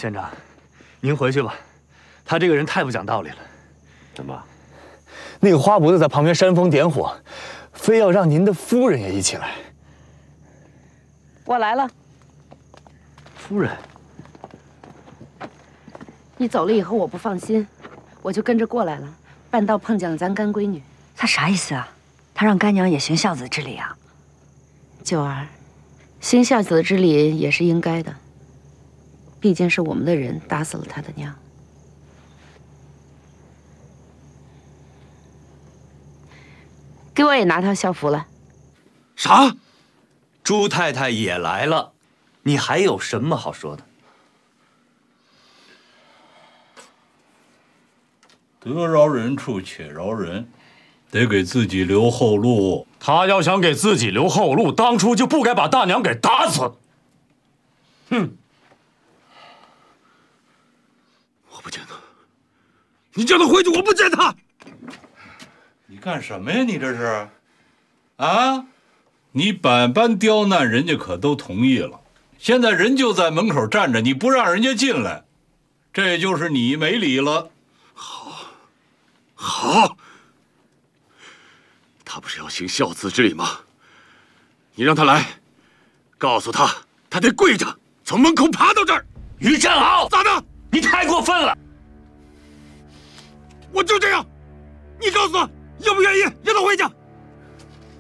县长，您回去吧，他这个人太不讲道理了。 怎么？ 那个花脖子在旁边煽风点火，非要让您的夫人也一起来。 我来了。 夫人， 你走了以后我不放心，我就跟着过来了，半道碰见了咱干闺女。 他啥意思啊？他让干娘也行孝子之礼啊？ 九儿，行孝子之礼也是应该的，毕竟是我们的人打死了他的娘。给我也拿套校服来。 啥？ 朱太太也来了，你还有什么好说的？ 得饶人处且饶人，得给自己留后路。 他要想给自己留后路，当初就不该把大娘给打死。哼！ 我不见他，你叫他回去，我不见他。 你干什么呀？你这是？啊？你百般刁难，人家可都同意了。现在人就在门口站着，你不让人家进来，这就是你没理了。 好，他不是要行孝子之礼吗？你让他来，告诉他，他得跪着从门口爬到这儿。 于振豪， 咋的？ 你太过分了！ 我就这样，你告诉他，愿不愿意让他回去？